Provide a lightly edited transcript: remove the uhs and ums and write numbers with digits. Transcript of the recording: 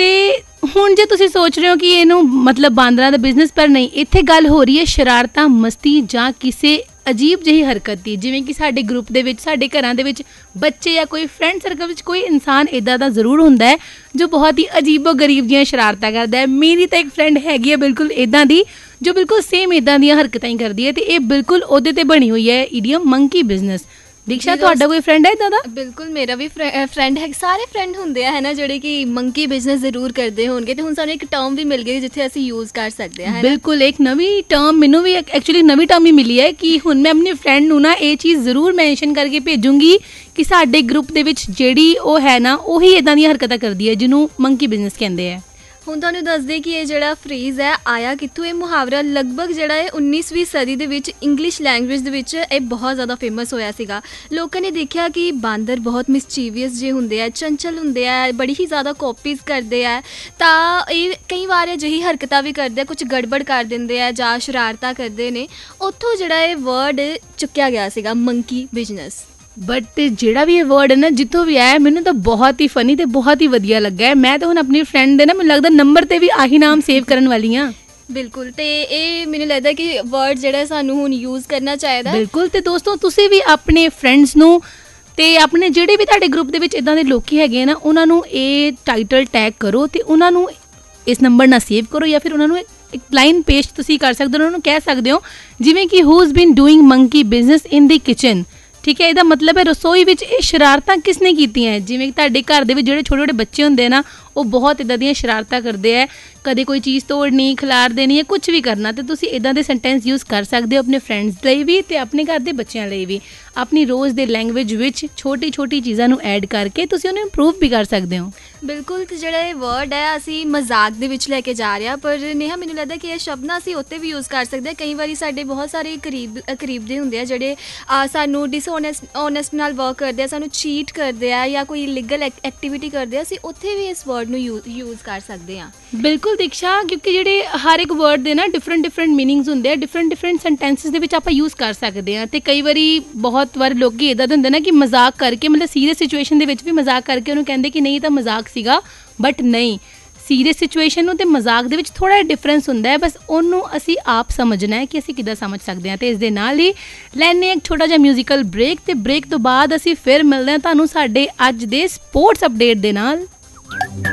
ਤੇ ਹੁਣ ਜੇ ਤੁਸੀਂ ਸੋਚ ਰਹੇ ਹੋ ਕਿ ਇਹਨੂੰ ਮਤਲਬ ਬਾਂਦਰਾਂ ਦਾ ਬਿਜ਼ਨਸ, ਪਰ ਨਹੀਂ, ਇੱਥੇ ਗੱਲ ਹੋ ਰਹੀ ਹੈ ਸ਼ਰਾਰਤਾਂ, ਮਸਤੀ ਜਾਂ ਕਿਸੇ ਅਜੀਬ ਜਿਹੀ ਹਰਕਤ ਦੀ। ਜਿਵੇਂ ਕਿ ਸਾਡੇ ਗਰੁੱਪ ਦੇ ਵਿੱਚ, ਸਾਡੇ ਘਰਾਂ ਦੇ ਵਿੱਚ ਬੱਚੇ ਜਾਂ ਕੋਈ ਫਰੈਂਡ ਸਰਕਲ ਵਿੱਚ ਕੋਈ ਇਨਸਾਨ ਇੱਦਾਂ ਦਾ ਜ਼ਰੂਰ ਹੁੰਦਾ ਹੈ ਜੋ ਬਹੁਤ ਹੀ ਅਜੀਬੋ ਗਰੀਬ ਜਿਹੀਆਂ ਸ਼ਰਾਰਤਾਂ ਕਰਦਾ ਹੈ। ਮੇਰੀ ਤਾਂ ਇੱਕ ਫਰੈਂਡ ਹੈਗੀ ਹੈ ਬਿਲਕੁਲ ਇੱਦਾਂ ਦੀ, ਜੋ ਬਿਲਕੁਲ ਸੇਮ ਇੱਦਾਂ ਦੀਆਂ ਹਰਕਤਾਂ ਹੀ ਕਰਦੀ ਹੈ, ਅਤੇ ਇਹ ਬਿਲਕੁਲ ਉਹਦੇ 'ਤੇ ਬਣੀ ਹੋਈ ਹੈ ਈਡੀਅਮ ਮੰਕੀ ਬਿਜ਼ਨਸ। ਦੀਕਸ਼ਾ, ਤੁਹਾਡਾ ਕੋਈ ਫਰੈਂਡ ਹੈ ਇੱਦਾਂ ਦਾ? ਬਿਲਕੁਲ, ਮੇਰਾ ਵੀ ਫਰੈਂਡ ਹੈ। ਸਾਰੇ ਫਰੈਂਡ ਹੁੰਦੇ ਆ ਹੈ ਨਾ ਜਿਹੜੇ ਕਿ ਮੰਕੀ ਬਿਜ਼ਨਸ ਜ਼ਰੂਰ ਕਰਦੇ ਹੋਣਗੇ, ਅਤੇ ਹੁਣ ਸਾਨੂੰ ਇੱਕ ਟਰਮ ਵੀ ਮਿਲ ਗਈ ਜਿੱਥੇ ਅਸੀਂ ਯੂਜ਼ ਕਰ ਸਕਦੇ ਹਾਂ। ਬਿਲਕੁਲ, ਇੱਕ ਨਵੀਂ ਟਰਮ, ਮੈਨੂੰ ਵੀ ਐਕਚੁਅਲੀ ਨਵੀਂ ਟਰਮ ਹੀ ਮਿਲੀ ਹੈ ਕਿ ਹੁਣ ਮੈਂ ਆਪਣੀ ਫਰੈਂਡ ਨੂੰ ਨਾ ਇਹ ਚੀਜ਼ ਜ਼ਰੂਰ ਮੈਂਸ਼ਨ ਕਰਕੇ ਭੇਜੂੰਗੀ ਕਿ ਸਾਡੇ ਗਰੁੱਪ ਦੇ ਵਿੱਚ ਜਿਹੜੀ ਉਹ ਹੈ ਨਾ, ਉਹੀ ਇੱਦਾਂ ਦੀਆਂ ਹਰਕਤਾਂ ਕਰਦੀ ਹੈ ਜਿਹਨੂੰ ਮੰਕੀ ਬਿਜ਼ਨਸ ਕਹਿੰਦੇ ਆ। ਹੁਣ ਤੁਹਾਨੂੰ ਦੱਸਦੇ ਕਿ ਇਹ ਜਿਹੜਾ ਫਰੇਜ਼ ਹੈ ਆਇਆ ਕਿੱਥੋਂ। ਇਹ ਮੁਹਾਵਰਾ ਲਗਭਗ ਜਿਹੜਾ ਹੈ 19ਵੀਂ ਸਦੀ ਦੇ ਵਿੱਚ ਇੰਗਲਿਸ਼ ਲੈਂਗੁਏਜ ਦੇ ਵਿੱਚ ਇਹ ਬਹੁਤ ਜ਼ਿਆਦਾ ਫੇਮਸ ਹੋਇਆ ਸੀਗਾ। ਲੋਕਾਂ ਨੇ ਦੇਖਿਆ ਕਿ ਬਾਂਦਰ ਬਹੁਤ ਮਿਸਚੀਵੀਅਸ ਜਿਹੇ ਹੁੰਦੇ ਆ, ਚੰਚਲ ਹੁੰਦੇ ਆ, ਬੜੀ ਹੀ ਜ਼ਿਆਦਾ ਕਾਪੀਜ਼ ਕਰਦੇ ਆ, ਤਾਂ ਇਹ ਕਈ ਵਾਰ ਅਜਿਹੀ ਹਰਕਤਾਂ ਵੀ ਕਰਦੇ ਆ, ਕੁਝ ਗੜਬੜ ਕਰ ਦਿੰਦੇ ਆ ਜਾਂ ਸ਼ਰਾਰਤਾਂ ਕਰਦੇ ਨੇ। ਉੱਥੋਂ ਜਿਹੜਾ ਇਹ ਵਰਡ ਚੁੱਕਿਆ ਗਿਆ ਸੀਗਾ ਮੰਕੀ ਬਿਜ਼ਨਸ। ਬਟ ਜਿਹੜਾ ਵੀ ਇਹ ਵਰਡ ਹੈ ਨਾ, ਜਿੱਥੋਂ ਵੀ ਆਇਆ, ਮੈਨੂੰ ਤਾਂ ਬਹੁਤ ਹੀ ਫਨੀ ਅਤੇ ਬਹੁਤ ਹੀ ਵਧੀਆ ਲੱਗਾ ਹੈ। ਮੈਂ ਤਾਂ ਹੁਣ ਆਪਣੀ ਫਰੈਂਡ ਦੇ ਨਾ, ਮੈਨੂੰ ਲੱਗਦਾ ਨੰਬਰ 'ਤੇ ਵੀ ਆਹੀ ਨਾਮ ਸੇਵ ਕਰਨ ਵਾਲੀ ਹਾਂ। ਬਿਲਕੁਲ, ਅਤੇ ਇਹ ਮੈਨੂੰ ਲੱਗਦਾ ਕਿ ਵਰਡ ਜਿਹੜਾ ਸਾਨੂੰ ਹੁਣ ਯੂਜ਼ ਕਰਨਾ ਚਾਹੀਦਾ। ਬਿਲਕੁਲ, ਅਤੇ ਦੋਸਤੋ ਤੁਸੀਂ ਵੀ ਆਪਣੇ ਫਰੈਂਡਸ ਨੂੰ ਅਤੇ ਆਪਣੇ ਜਿਹੜੇ ਵੀ ਤੁਹਾਡੇ ਗਰੁੱਪ ਦੇ ਵਿੱਚ ਇੱਦਾਂ ਦੇ ਲੋਕ ਹੈਗੇ ਨਾ, ਉਹਨਾਂ ਨੂੰ ਇਹ ਟਾਈਟਲ ਟੈਗ ਕਰੋ ਅਤੇ ਉਹਨਾਂ ਨੂੰ ਇਸ ਨੰਬਰ ਨਾਲ ਸੇਵ ਕਰੋ, ਜਾਂ ਫਿਰ ਉਹਨਾਂ ਨੂੰ ਇੱਕ ਲਾਈਨ ਪੇਸਟ ਤੁਸੀਂ ਕਰ ਸਕਦੇ ਹੋ। ਉਹਨਾਂ ਨੂੰ ਕਹਿ ਸਕਦੇ ਹੋ ਜਿਵੇਂ ਕਿ who is been doing monkey business in the kitchen. ਠੀਕ ਹੈ, ਇਹਦਾ ਮਤਲਬ ਹੈ ਰਸੋਈ ਵਿੱਚ ਇਹ ਸ਼ਰਾਰਤਾਂ ਕਿਸ ਨੇ ਕੀਤੀਆਂ ਹੈ। ਜਿਵੇਂ ਕਿ ਤੁਹਾਡੇ ਘਰ ਦੇ ਵਿੱਚ ਜਿਹੜੇ ਛੋਟੇ ਛੋਟੇ ਬੱਚੇ ਹੁੰਦੇ ਨਾ, ਉਹ ਬਹੁਤ ਇੱਦਾਂ ਦੀਆਂ ਸ਼ਰਾਰਤਾਂ ਕਰਦੇ ਹੈ, ਕਦੇ ਕੋਈ ਚੀਜ਼ ਤੋੜਨੀ, ਖਿਲਾਰ ਦੇਣੀ ਹੈ, ਕੁਛ ਵੀ ਕਰਨਾ। ਅਤੇ ਤੁਸੀਂ ਇੱਦਾਂ ਦੇ ਸੈਂਟੈਂਸ ਯੂਜ਼ ਕਰ ਸਕਦੇ ਹੋ ਆਪਣੇ ਫਰੈਂਡਸ ਲਈ ਵੀ ਅਤੇ ਆਪਣੇ ਘਰ ਦੇ ਬੱਚਿਆਂ ਲਈ ਵੀ। ਆਪਣੀ ਰੋਜ਼ ਦੇ ਲੈਂਗੁਏਜ ਵਿੱਚ ਛੋਟੀ ਛੋਟੀ ਚੀਜ਼ਾਂ ਨੂੰ ਐਡ ਕਰਕੇ ਤੁਸੀਂ ਉਹਨੂੰ ਇੰਪਰੂਵ ਵੀ ਕਰ ਸਕਦੇ ਹੋ। ਬਿਲਕੁਲ, ਅਤੇ ਜਿਹੜਾ ਇਹ ਵਰਡ ਹੈ ਅਸੀਂ ਮਜ਼ਾਕ ਦੇ ਵਿੱਚ ਲੈ ਕੇ ਜਾ ਰਹੇ ਹਾਂ, ਪਰ ਨੇਹਾ ਮੈਨੂੰ ਲੱਗਦਾ ਕਿ ਇਹ ਸ਼ਬਦ ਨਾ ਅਸੀਂ ਉੱਥੇ ਵੀ ਯੂਜ਼ ਕਰ ਸਕਦੇ ਹਾਂ। ਕਈ ਵਾਰੀ ਸਾਡੇ ਬਹੁਤ ਸਾਰੇ ਕਰੀਬ ਦੇ ਹੁੰਦੇ ਆ ਜਿਹੜੇ ਸਾਨੂੰ ਓਨੈਸਟ ਨਾਲ ਵਰਕ ਕਰਦੇ ਆ, ਸਾਨੂੰ ਚੀਟ ਕਰਦੇ ਆ, ਜਾਂ ਕੋਈ ਇਲੀਗਲ ਐਕਟੀਵਿਟੀ ਕਰਦੇ ਆ, ਅਸੀਂ ਉੱਥੇ ਵੀ ਇਸ ਵਰਡ ਨੂੰ ਯੂਜ਼ ਕਰ ਸਕਦੇ ਹਾਂ। ਬਿਲਕੁਲ ਦੀਕਸ਼ਾ, ਕਿਉਂਕਿ ਜਿਹੜੇ ਹਰ ਇੱਕ ਵਰਡ ਦੇ ਨਾ ਡਿਫਰੈਂਟ ਮੀਨਿੰਗਸ ਹੁੰਦੇ ਆ, ਡਿਫਰੈਂਟ ਸੈਂਟੈਂਸਿਸ ਦੇ ਵਿੱਚ ਆਪਾਂ ਯੂਜ਼ ਕਰ ਸਕਦੇ ਹਾਂ। ਅਤੇ ਕਈ ਵਾਰੀ ਬਹੁਤ ਵਾਰ ਲੋਕ ਇੱਦਾਂ ਦੇ ਹੁੰਦੇ ਨਾ ਕਿ ਮਜ਼ਾਕ ਕਰਕੇ, ਮਤਲਬ ਸੀਰੀਅਸ ਸਿਚੁਏਸ਼ਨ ਦੇ ਵਿੱਚ ਵੀ ਮਜ਼ਾਕ ਕਰਕੇ ਉਹਨੂੰ ਕਹਿੰਦੇ ਕਿ ਨਹੀਂ ਤਾਂ ਮਜ਼ਾਕ ਸੀਗਾ, ਬਟ ਨਹੀਂ, ਸੀਰੀਅਸ ਸਿਚੁਏਸ਼ਨ ਨੂੰ ਅਤੇ ਮਜ਼ਾਕ ਦੇ ਵਿੱਚ ਥੋੜ੍ਹਾ ਜਿਹਾ ਡਿਫਰੈਂਸ ਹੁੰਦਾ ਹੈ। ਬਸ ਉਹਨੂੰ ਅਸੀਂ ਆਪ ਸਮਝਣਾ ਹੈ ਕਿ ਅਸੀਂ ਕਿੱਦਾਂ ਸਮਝ ਸਕਦੇ ਹਾਂ। ਅਤੇ ਇਸ ਦੇ ਨਾਲ ਹੀ ਲੈਂਦੇ ਹਾਂ ਇੱਕ ਛੋਟਾ ਜਿਹਾ ਮਿਊਜ਼ੀਕਲ ਬ੍ਰੇਕ, ਅਤੇ ਬ੍ਰੇਕ ਤੋਂ ਬਾਅਦ ਅਸੀਂ ਫਿਰ ਮਿਲਦੇ ਹਾਂ ਤੁਹਾਨੂੰ ਸਾਡੇ ਅੱਜ ਦੇ ਸਪੋਰਟਸ ਅਪਡੇਟ ਦੇ ਨਾਲ।